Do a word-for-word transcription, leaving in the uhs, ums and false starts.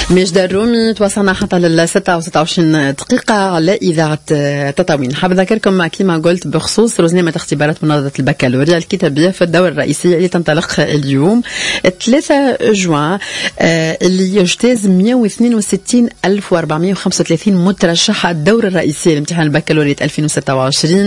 مجد الرومي تواصلنا حتى للستة وستة وعشرين دقيقة على إذاعة تطاوين. حاب أذكركم كما قلت بخصوص رزنامة اختبارات منظمة البكالوريا الكتابية في الدورة الرئيسية اللي تنطلق اليوم ثلاثة جوان، اللي يجتاز مئة واثنين وستين ألف وأربعمئة وخمسة وثلاثين مترشح الدورة الرئيسية لامتحان البكالوريا ألفين وستة وعشرين.